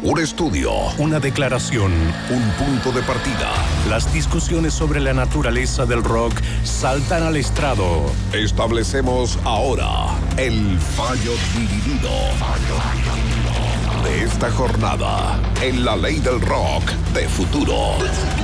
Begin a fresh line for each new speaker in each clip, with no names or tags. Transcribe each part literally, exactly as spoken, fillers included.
Un estudio,
una declaración,
un punto de partida.
Las discusiones sobre la naturaleza del rock saltan al estrado.
Establecemos ahora el fallo dividido de esta jornada en la ley del rock de Futuro.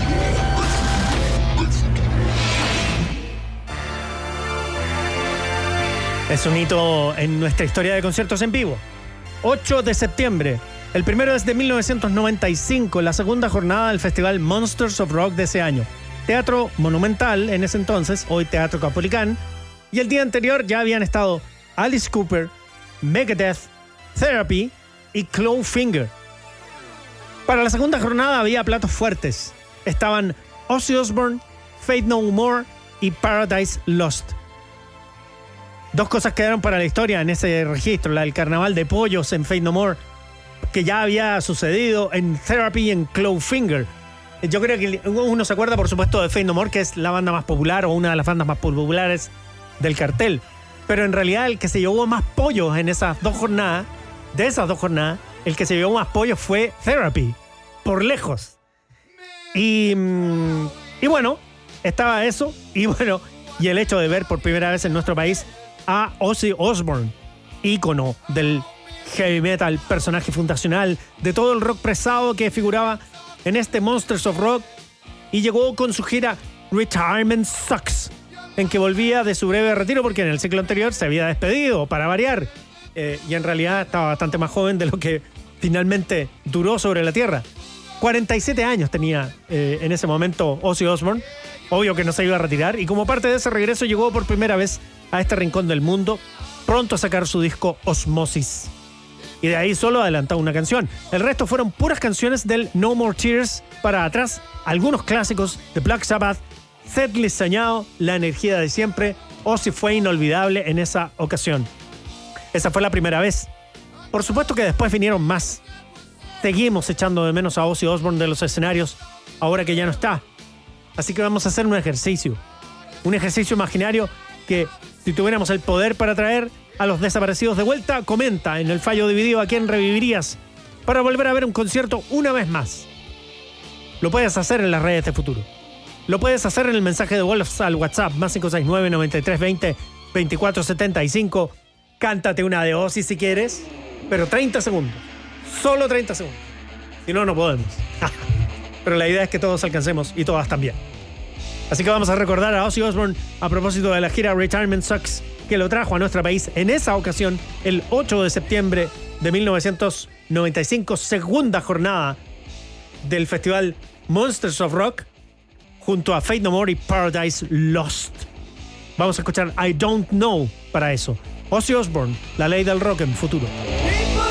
Es un hito en nuestra historia de conciertos en vivo. ocho de septiembre. El primero es de mil novecientos noventa y cinco, la segunda jornada del Festival Monsters of Rock de ese año. Teatro Monumental en ese entonces, hoy Teatro Caupolicán. Y el día anterior ya habían estado Alice Cooper, Megadeth, Therapy y Clawfinger. Para la segunda jornada había platos fuertes. Estaban Ozzy Osbourne, Faith No More y Paradise Lost. Dos cosas quedaron para la historia en ese registro: la del carnaval de pollos en Faith No More, que ya había sucedido en Therapy y en Clawfinger. Yo creo que uno se acuerda, por supuesto, de Faith No More, que es la banda más popular o una de las bandas más populares del cartel. Pero en realidad el que se llevó más pollos en esas dos jornadas, de esas dos jornadas, el que se llevó más pollos fue Therapy, por lejos. Y, y bueno, estaba eso, y bueno, y el hecho de ver por primera vez en nuestro país a Ozzy Osbourne, ícono del heavy metal, personaje fundacional de todo el rock pesado que figuraba en este Monsters of Rock, y llegó con su gira Retirement Sucks, en que volvía de su breve retiro porque en el ciclo anterior se había despedido, para variar, eh, y en realidad estaba bastante más joven de lo que finalmente duró sobre la tierra. cuarenta y siete años tenía eh, en ese momento Ozzy Osbourne. Obvio que no se iba a retirar, y como parte de ese regreso llegó por primera vez a este rincón del mundo, pronto a sacar su disco Osmosis. Y de ahí solo adelantó una canción. El resto fueron puras canciones del No More Tears para atrás, algunos clásicos de Black Sabbath, Deathly Sañado, La Energía de Siempre. Ozzy fue inolvidable en esa ocasión. Esa fue la primera vez. Por supuesto que después vinieron más. Seguimos echando de menos a Ozzy Osbourne de los escenarios, ahora que ya no está. Así que vamos a hacer un ejercicio. Un ejercicio imaginario que, si tuviéramos el poder para traer a los desaparecidos de vuelta, comenta en el fallo dividido a quién revivirías para volver a ver un concierto una vez más. Lo puedes hacer en las redes de Futuro. Lo puedes hacer en el mensaje de Wolf al WhatsApp, más cinco seis nueve, noventa y tres veinte, veinticuatro setenta y cinco. Cántate una de Ozzy si quieres, pero treinta segundos. Solo treinta segundos. Si no, no podemos. Pero la idea es que todos alcancemos y todas también. Así que vamos a recordar a Ozzy Osbourne a propósito de la gira Retirement Sucks, que lo trajo a nuestro país en esa ocasión el ocho de septiembre de mil novecientos noventa y cinco, segunda jornada del festival Monsters of Rock, junto a Faith No More y Paradise Lost. Vamos a escuchar I Don't Know para eso. Ozzy Osbourne, la ley del rock en Futuro.